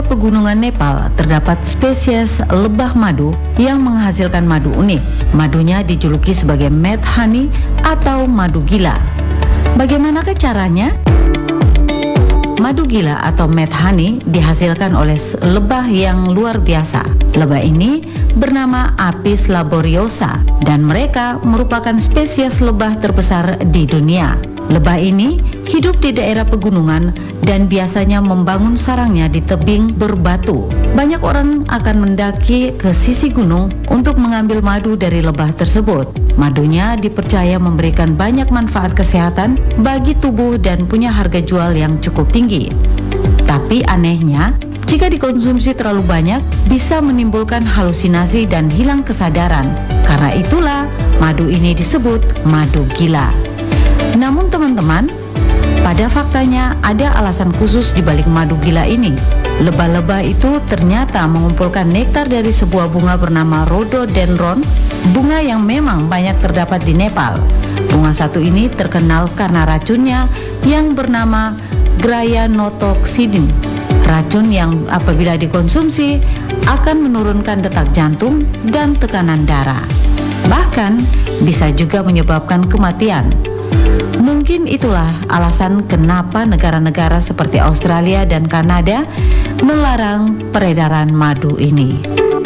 pegunungan Nepal terdapat spesies lebah madu yang menghasilkan madu unik. Madunya dijuluki sebagai mad honey atau madu gila. Bagaimanakah caranya? Madu gila atau mad honey dihasilkan oleh lebah yang luar biasa. Lebah ini bernama Apis laboriosa dan mereka merupakan spesies lebah terbesar di dunia. Lebah ini hidup di daerah pegunungan dan biasanya membangun sarangnya di tebing berbatu. Banyak orang akan mendaki ke sisi gunung untuk mengambil madu dari lebah tersebut. Madunya dipercaya memberikan banyak manfaat kesehatan bagi tubuh dan punya harga jual yang cukup tinggi. Tapi anehnya, jika dikonsumsi terlalu banyak, bisa menimbulkan halusinasi dan hilang kesadaran. Karena itulah madu ini disebut madu gila. Namun teman-teman, pada faktanya ada alasan khusus di balik madu gila ini. Lebah-lebah itu ternyata mengumpulkan nektar dari sebuah bunga bernama rhododendron, bunga yang memang banyak terdapat di Nepal. Bunga satu ini terkenal karena racunnya yang bernama Grayanotoxidin. Racun yang apabila dikonsumsi akan menurunkan detak jantung dan tekanan darah. Bahkan bisa juga menyebabkan kematian. Mungkin itulah alasan kenapa negara-negara seperti Australia dan Kanada melarang peredaran madu ini.